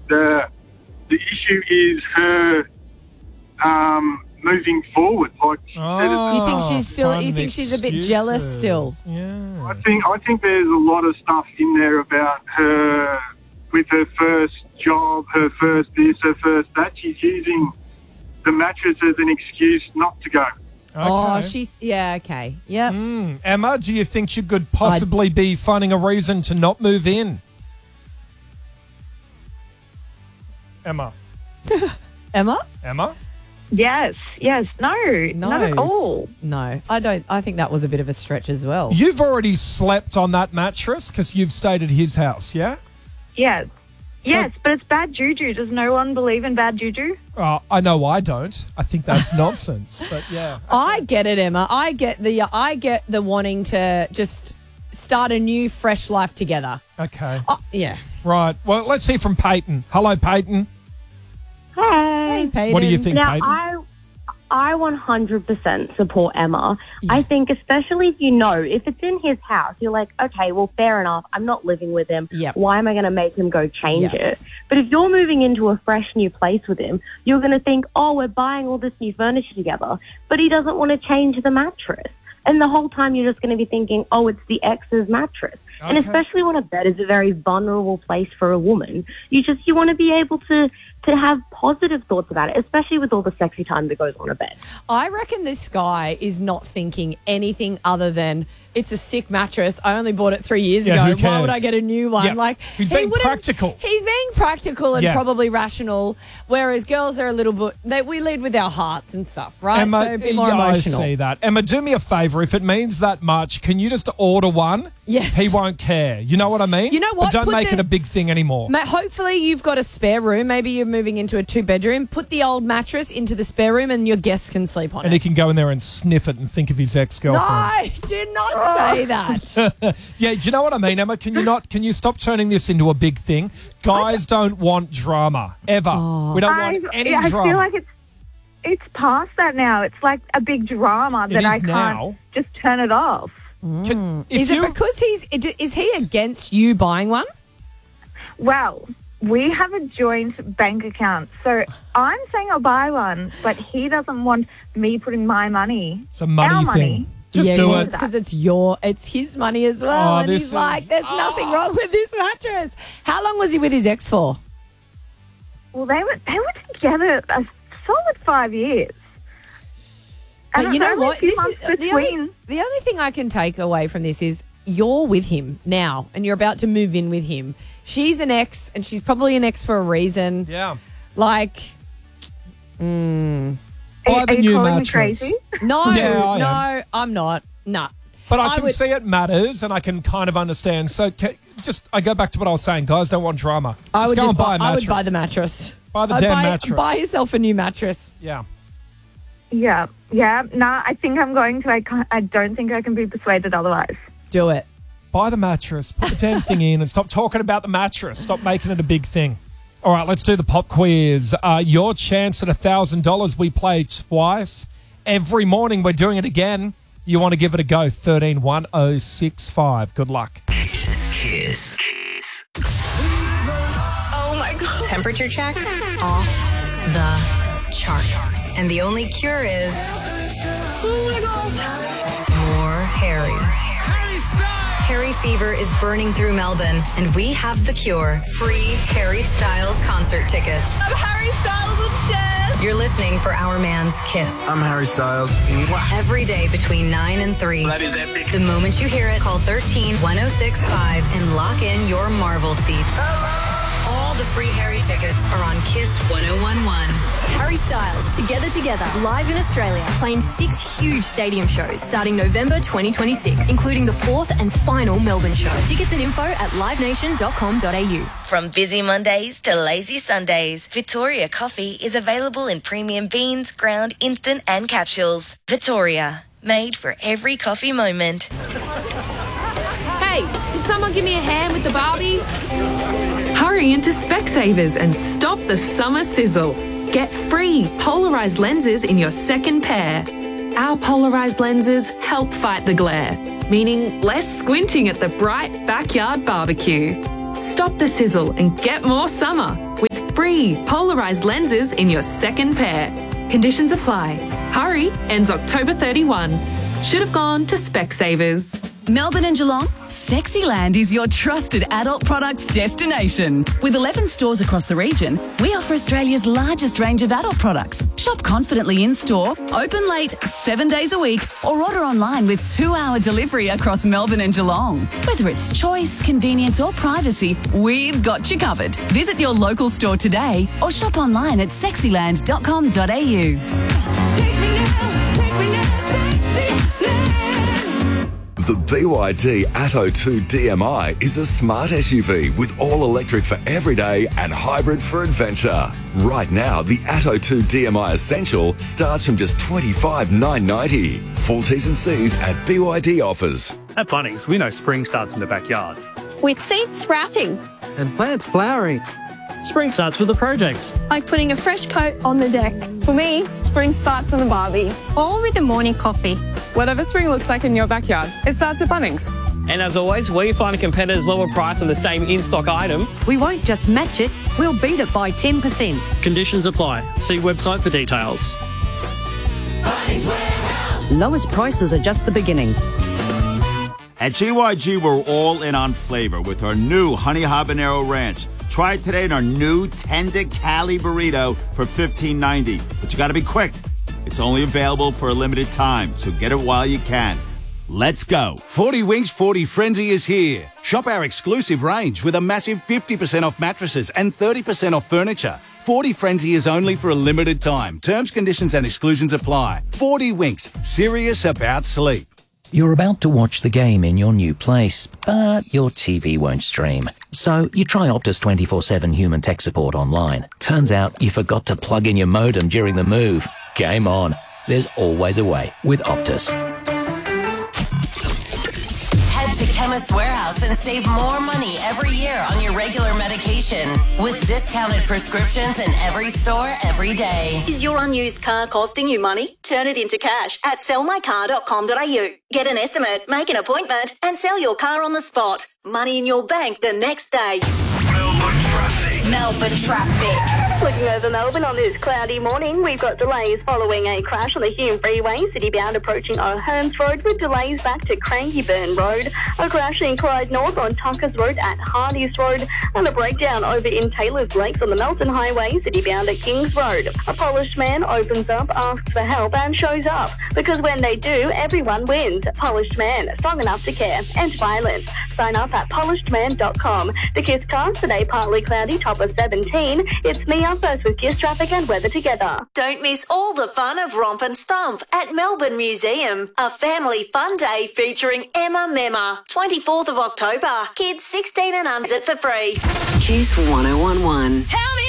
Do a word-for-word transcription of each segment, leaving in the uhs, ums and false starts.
the the issue is her um, moving forward. Like, Oh, You think she's still? fun You think she's a bit jealous still? Yeah. I think I think there's a lot of stuff in there about her with her first job, her first this, her first that. She's using the mattress as an excuse not to go. Oh, Okay. she's yeah. Okay. Yep. Mm. Emma, do you think you could possibly be finding a reason to not move in? Emma. Emma? Emma? Yes, yes, no, No. not at all. No, I don't. I think that was a bit of a stretch as well. You've already slept on that mattress because you've stayed at his house, yeah? Yes, yes, but it's bad juju. Does no one believe in bad juju? Uh, I know I don't. I think that's nonsense, but yeah. I get it, Emma. I get the. I get the wanting to just start a new, fresh life together. Okay. Oh, yeah. Right. Well, let's hear from Peyton. Hello, Peyton. Hey. Hey, Peyton. What do you think, Now, Peyton? I I one hundred percent support Emma. I think especially if you know, if it's in his house, you're like, okay, well, fair enough. I'm not living with him. Yep. Why am I going to make him go change Yes. it? But if you're moving into a fresh new place with him, you're going to think, oh, we're buying all this new furniture together. But he doesn't want to change the mattress. And the whole time you're just going to be thinking, oh, it's the ex's mattress. And Okay. especially when a bed is a very vulnerable place for a woman, you just, you want to be able to, to have positive thoughts about it, especially with all the sexy time that goes on a bed. I reckon this guy is not thinking anything other than it's a sick mattress. I only bought it three years Yeah, who ago. Why would cares? I get a new one? Yeah. Like He's he being wouldn't- practical. He's being practical and Yeah. probably rational. Whereas girls are a little bit. They, we lead with our hearts and stuff, right? Emma, so a bit more yeah, emotional. I see that. Emma, do me a favour. If it means that much, can you just order one? Yes. He won't care. You know what I mean? You know what? But don't Put make the- it a big thing anymore. Ma- hopefully you've got a spare room. Maybe you're moving into a two-bedroom. Put the old mattress into the spare room and your guests can sleep on and he it. can go in there and sniff it and think of his ex-girlfriend. No, do not say that. Yeah, do you know what I mean, Emma? Can you not? Can you stop turning this into a big thing? Guys don't want drama ever. Oh. We don't I, want any I drama. feel like it's it's past that now. It's like a big drama that is I can't now. just turn it off. Can- if Is you, it because he's is he against you buying one? Well, we have a joint bank account, so I'm saying I'll buy one, but he doesn't want me putting my money. it's a money our thing. money. Just yeah, do yeah, it. It's because it's your, it's his money as well, Oh, and this he's like, is- "There's nothing wrong with this mattress." How long was he with his ex for? Well, they were they were together a solid five years. But And you know only a what? few This months is the between. only, the only thing I can take away from this is you're with him now, and you're about to move in with him. She's an ex, and she's probably an ex for a reason. Yeah. Like, mm, Buy Are, the are you new calling mattress. me crazy? no, Yeah, I no, I'm not. Nah. But I I can would- see it matters, and I can kind of understand. So, ca just I go back to what I was saying. Guys don't want drama. I just would go just and buy, buy, a I mattress. would buy the mattress. Buy the I'd damn buy, mattress. Buy yourself a new mattress. Yeah. Yeah, yeah. No, I think I'm going to. I can't, I don't think I can be persuaded otherwise. Do it. Buy the mattress. Put the damn thing in, and stop talking about the mattress. Stop making it a big thing. All right, let's do the pop quiz. Uh, your chance at a thousand dollars. We play twice every morning. We're doing it again. You want to give it a go? Thirteen one oh six five. Good luck. Kiss. Oh my God. Temperature check off the charts. And the only cure is more Harry. Harry fever is burning through Melbourne, and we have the cure. Free Harry Styles concert tickets. I'm Harry Styles obsessed. You're listening for Our Man's Kiss. I'm Harry Styles. Every day between nine and three. That is epic. The moment you hear it, call thirteen one oh six five and lock in your Marvel seats. All the free Harry tickets are on Kiss one oh one one. Harry Styles, Together Together, live in Australia, playing six huge stadium shows starting November twenty twenty-six, including the fourth and final Melbourne show. Tickets and info at live nation dot com dot a u. From busy Mondays to lazy Sundays, Victoria Coffee is available in premium beans, ground, instant and capsules. Victoria, made for every coffee moment. Hey, can someone give me a hand with the Barbie? Hurry into Specsavers and stop the summer sizzle. Get free polarized lenses in your second pair. Our polarized lenses help fight the glare, meaning less squinting at the bright backyard barbecue. Stop the sizzle and get more summer with free polarised lenses in your second pair. Conditions apply. Hurry ends October thirty-first. Should have gone to Specsavers. Melbourne and Geelong, Sexyland is your trusted adult products destination. With eleven stores across the region, we offer Australia's largest range of adult products. Shop confidently in-store, open late, seven days a week, or order online with two-hour delivery across Melbourne and Geelong. Whether it's choice, convenience or privacy, we've got you covered. Visit your local store today or shop online at sexyland dot com dot a u. The B Y D Atto two D M I is a smart S U V with all-electric for everyday and hybrid for adventure. Right now, the Atto two D M I Essential starts from just twenty-five thousand nine hundred ninety dollars. Full T's and C's at B Y D offers. At Bunnings, we know spring starts in the backyard. With seeds sprouting. And plants flowering. Spring starts with a project. Like putting a fresh coat on the deck. For me, spring starts on the barbie. Or with a morning coffee. Whatever spring looks like in your backyard, it starts at Bunnings. And as always, we find a competitor's lower price on the same in-stock item. We won't just match it, we'll beat it by ten percent. Conditions apply. See website for details. Bunnings Warehouse. Lowest prices are just the beginning. At G Y G, we're all in on flavor with our new Honey Habanero Ranch. Try it today in our new Tender Cali Burrito for fifteen ninety. But you got to be quick. It's only available for a limited time, so get it while you can. Let's go. forty Winks forty Frenzy is here. Shop our exclusive range with a massive fifty percent off mattresses and thirty percent off furniture. forty Frenzy is only for a limited time. Terms, conditions and exclusions apply. forty Winks, serious about sleep. You're about to watch the game in your new place, but your T V won't stream. So you try Optus twenty-four seven human tech support online. Turns out you forgot to plug in your modem during the move. Game on. There's always a way with Optus. Head to Chemist Warehouse and save more money every year on your regular medication with discounted prescriptions in every store every day. Is your unused car costing you money? Turn it into cash at sell my car dot com dot a u. Get an estimate, make an appointment and sell your car on the spot. Money in your bank the next day. Melbourne traffic. Melbourne traffic. Looking over Melbourne on this cloudy morning, we've got delays following a crash on the Hume Freeway, city-bound approaching O'Hearns Road with delays back to Crankeyburn Road, a crash in Clyde North on Tuckers Road at Hardies Road, and a breakdown over in Taylor's Lakes on the Melton Highway, city-bound at Kings Road. A polished man opens up, asks for help and shows up, because when they do, everyone wins. Polished Man, strong enough to care, and violence. Sign up at polished man dot com. The Kiss cast today, partly cloudy, top of seventeen. It's me up first with Kiss traffic and weather together. Don't miss all the fun of Romp and Stomp at Melbourne Museum. A family fun day featuring Emma Memma. twenty-fourth of October. Kids sixteen and under for free. Kiss one oh one one. Tell me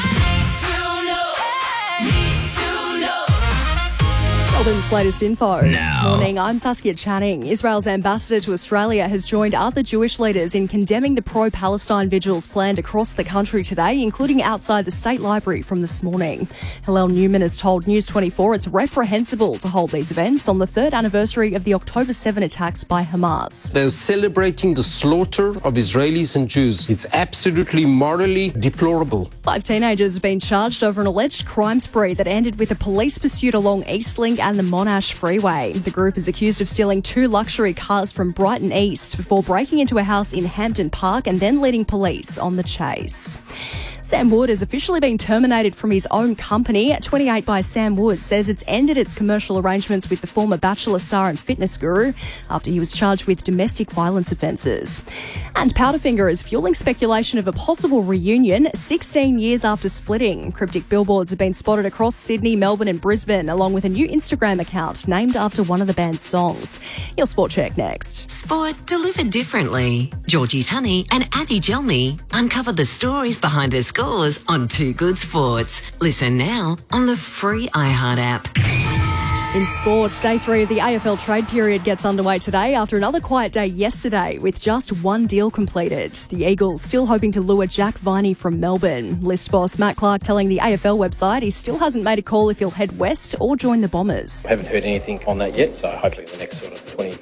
Melbourne's latest info. Now. Morning, I'm Saskia Channing. Israel's ambassador to Australia has joined other Jewish leaders in condemning the pro-Palestine vigils planned across the country today, including outside the State Library from this morning. Hillel Newman has told News twenty-four it's reprehensible to hold these events on the third anniversary of the October seventh attacks by Hamas. They're celebrating the slaughter of Israelis and Jews. It's absolutely morally deplorable. Five teenagers have been charged over an alleged crime spree that ended with a police pursuit along Eastlink and the Monash Freeway. The group is accused of stealing two luxury cars from Brighton East before breaking into a house in Hampton Park and then leading police on the chase. Sam Wood has officially been terminated from his own company. twenty-eight by Sam Wood says it's ended its commercial arrangements with the former Bachelor star and fitness guru after he was charged with domestic violence offences. And Powderfinger is fuelling speculation of a possible reunion sixteen years after splitting. Cryptic billboards have been spotted across Sydney, Melbourne and Brisbane, along with a new Instagram account named after one of the band's songs. Your Sport Check next. Sport delivered differently. Georgie Tunney and Abby Gelmy uncover the stories behind her scores on Two Good Sports. Listen now on the free iHeart app. In sport, day three of the A F L trade period gets underway today after another quiet day yesterday with just one deal completed. The Eagles still hoping to lure Jack Viney from Melbourne. List boss Matt Clark telling the A F L website he still hasn't made a call if he'll head west or join the Bombers. I haven't heard anything on that yet, so hopefully in the next sort of twenty-four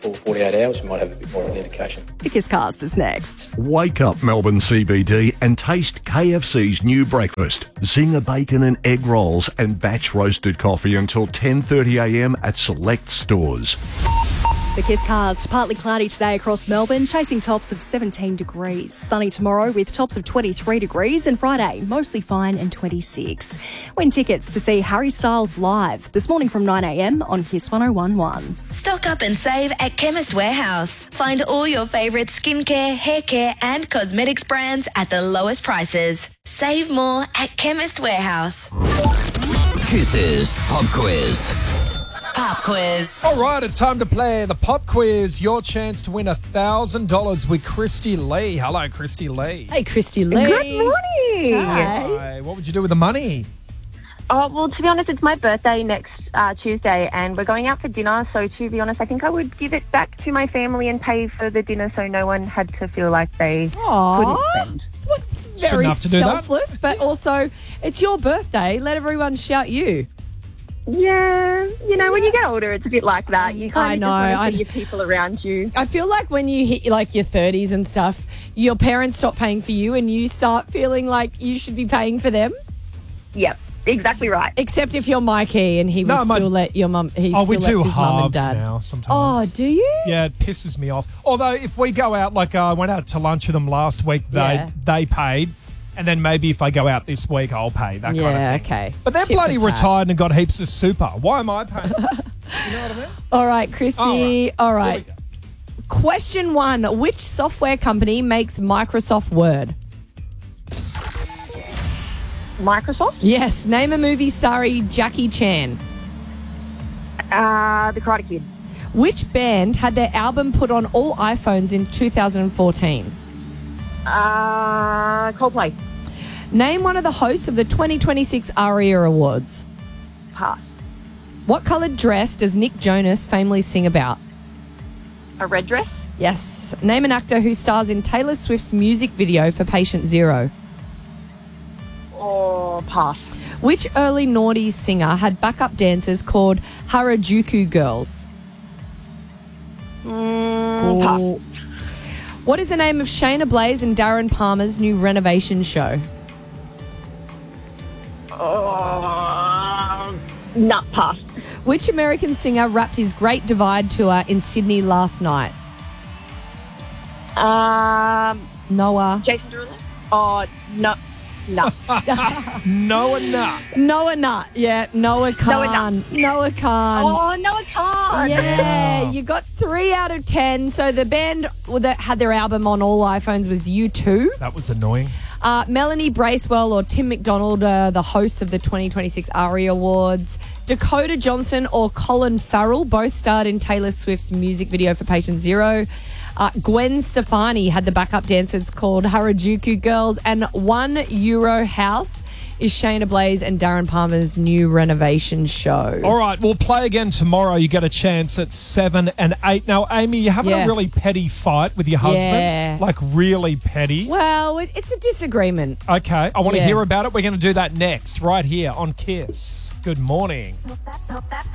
twenty-four, forty-eight hours, we might have a bit more of an indication. The Kisscast is next. Wake up Melbourne C B D and taste K F C's new breakfast. Zinger bacon and egg rolls and batch roasted coffee until ten thirty a m at select stores. The Kisscast, partly cloudy today across Melbourne, chasing tops of seventeen degrees. Sunny tomorrow with tops of twenty-three degrees, and Friday mostly fine and twenty-six. Win tickets to see Harry Styles live this morning from nine a m on Kiss one oh one one. Stock up and save at Chemist Warehouse. Find all your favourite skincare, hair care and cosmetics brands at the lowest prices. Save more at Chemist Warehouse. Kiss's Pop Quiz. Pop quiz. All right, it's time to play the pop quiz. Your chance to win one thousand dollars with Christy Lee. Hello, Christy Lee. Hey, Christy Lee. Good morning. Hi. Hi. What would you do with the money? Oh, well, to be honest, it's my birthday next uh, Tuesday, and we're going out for dinner. So, to be honest, I think I would give it back to my family and pay for the dinner so no one had to feel like they Aww. couldn't spend. Very enough to do that. selfless, but also it's your birthday. Let everyone shout you. Yeah, you know, when you get older, it's a bit like that. You kind I of know. just I- want to see your people around you. I feel like when you hit like your thirties and stuff, your parents stop paying for you and you start feeling like you should be paying for them. Yep, exactly right. Except if you're Mikey and he will No, my- still let your mum. He Oh, still we lets do his mum and halves dad. now sometimes. Oh, do you? Yeah, it pisses me off. Although if we go out, like uh, I went out to lunch with them last week, they Yeah. they paid. And then maybe if I go out this week, I'll pay, that Yeah, kind of thing. okay. But they're Tit for bloody tat. retired and got heaps of super. Why am I paying? You know what I mean? All right, Christy. All right. All right. Question one: which software company makes Microsoft Word? Microsoft? Yes. Name a movie starring Jackie Chan. Uh, the Karate Kid. Which band had their album put on all iPhones in two thousand fourteen? Uh, Coldplay. Name one of the hosts of the twenty twenty-six ARIA Awards. Pass. What coloured dress does Nick Jonas famously sing about? A red dress? Yes. Name an actor who stars in Taylor Swift's music video for Patient Zero. Or pass. Which early noughties singer had backup dancers called Harajuku Girls? Mm, Or- What is the name of Shayna Blaze and Darren Palmer's new renovation show? Uh, nut pass. Which American singer wrapped his Great Divide tour in Sydney last night? Um, Noah. Jason Derulo? Oh, no. No. Noah Nut. Noah Nut. Yeah, Noah Khan. Noah Noah Khan. Oh, Noah Khan. Yeah, you got three out of ten. So the band that had their album on all iPhones was U two. That was annoying. Uh, Melanie Bracewell or Tim McDonald are the hosts of the twenty twenty-six ARIA Awards. Dakota Johnson or Colin Farrell both starred in Taylor Swift's music video for Patient Zero. Uh, Gwen Stefani had the backup dancers called Harajuku Girls, and One Euro House is Shayna Blaze and Darren Palmer's new renovation show. All right, we'll play again tomorrow. You get a chance at seven and eight. Now, Amy, you're having Yeah. a really petty fight with your husband. Yeah. Like, really petty. Well, it, it's a disagreement. Okay, I want to Yeah. hear about it. We're going to do that next, right here on Kiss. Good morning.